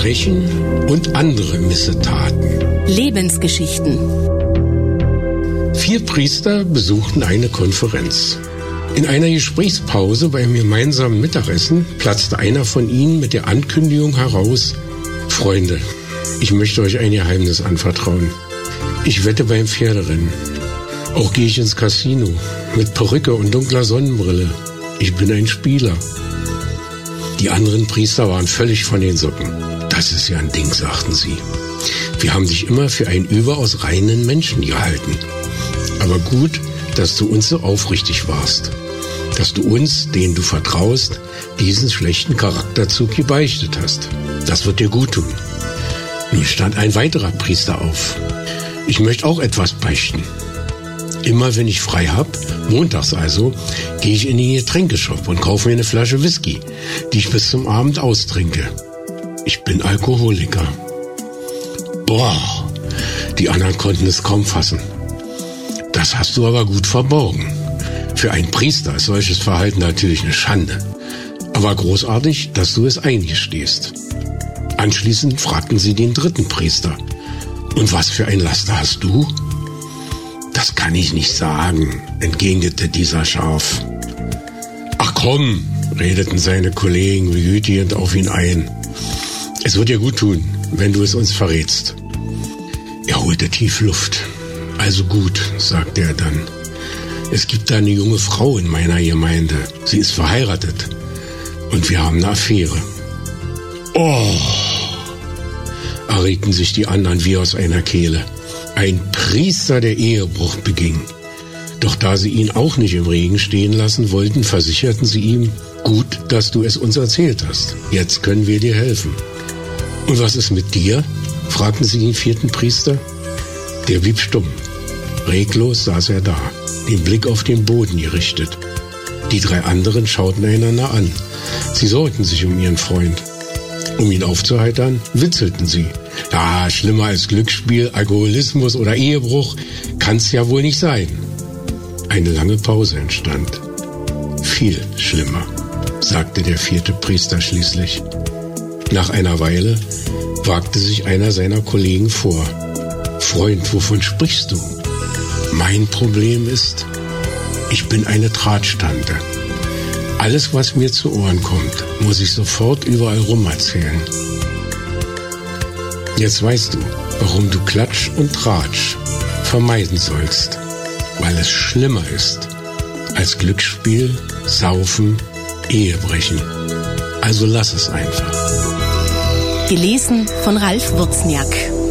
Verbrechen und andere Missetaten. Lebensgeschichten. 4 Priester besuchten eine Konferenz. In einer Gesprächspause beim gemeinsamen Mittagessen platzte einer von ihnen mit der Ankündigung heraus: Freunde, ich möchte euch ein Geheimnis anvertrauen. Ich wette beim Pferderennen. Auch gehe ich ins Casino mit Perücke und dunkler Sonnenbrille. Ich bin ein Spieler. Die anderen Priester waren völlig von den Socken. Das ist ja ein Ding, sagten sie. Wir haben dich immer für einen überaus reinen Menschen gehalten. Aber gut, dass du uns so aufrichtig warst. Dass du uns, denen du vertraust, diesen schlechten Charakterzug gebeichtet hast. Das wird dir gut tun. Nun stand ein weiterer Priester auf. Ich möchte auch etwas beichten. Immer wenn ich frei hab, montags also, gehe ich in den Getränkeshop und kaufe mir eine Flasche Whisky, die ich bis zum Abend austrinke. Ich bin Alkoholiker. Boah, die anderen konnten es kaum fassen. Das hast du aber gut verborgen. Für einen Priester ist solches Verhalten natürlich eine Schande. Aber großartig, dass du es eingestehst. Anschließend fragten sie den dritten Priester. Und was für ein Laster hast du? Das kann ich nicht sagen, entgegnete dieser scharf. Ach komm, redeten seine Kollegen begütigend auf ihn ein. Es wird dir gut tun, wenn du es uns verrätst. Er holte tief Luft. Also gut, sagte er dann. Es gibt da eine junge Frau in meiner Gemeinde. Sie ist verheiratet. Und wir haben eine Affäre. Oh, erregten sich die anderen wie aus einer Kehle. Ein Priester, der Ehebruch beging. Doch da sie ihn auch nicht im Regen stehen lassen wollten, versicherten sie ihm: Gut, dass du es uns erzählt hast. Jetzt können wir dir helfen. Und was ist mit dir? Fragten sie den vierten Priester. Der blieb stumm. Reglos saß er da, den Blick auf den Boden gerichtet. Die 3 anderen schauten einander an. Sie sorgten sich um ihren Freund. Um ihn aufzuheitern, witzelten sie. Ja, schlimmer als Glücksspiel, Alkoholismus oder Ehebruch kann's ja wohl nicht sein. Eine lange Pause entstand. Viel schlimmer, sagte der 4. Priester schließlich. Nach einer Weile wagte sich einer seiner Kollegen vor. Freund, wovon sprichst du? Mein Problem ist, ich bin eine Tratstante. Alles, was mir zu Ohren kommt, muss ich sofort überall rum erzählen. Jetzt weißt du, warum du Klatsch und Tratsch vermeiden sollst. Weil es schlimmer ist als Glücksspiel, Saufen, Ehebrechen. Also lass es einfach. Gelesen von Ralf Wurzniak.